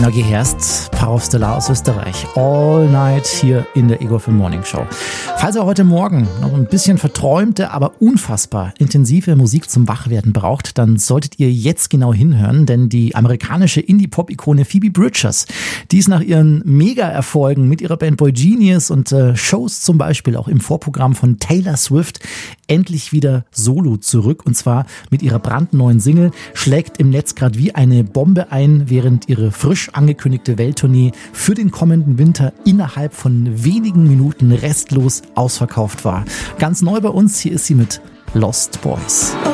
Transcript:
Energie Herst, Paraufsteller aus Österreich. All night hier in der Ego FM Morning Show. Falls ihr heute Morgen noch ein bisschen verträumte, aber unfassbar intensive Musik zum Wachwerden braucht, dann solltet ihr jetzt genau hinhören, denn die amerikanische Indie-Pop-Ikone Phoebe Bridgers, die ist nach ihren Mega-Erfolgen mit ihrer Band Boy Genius und Shows zum Beispiel auch im Vorprogramm von Taylor Swift endlich wieder solo zurück, und zwar mit ihrer brandneuen Single, schlägt im Netz gerade wie eine Bombe ein, während ihre frisch angekündigte Welttournee für den kommenden Winter innerhalb von wenigen Minuten restlos ausverkauft war. Ganz neu bei uns, hier ist sie mit Lost Boys.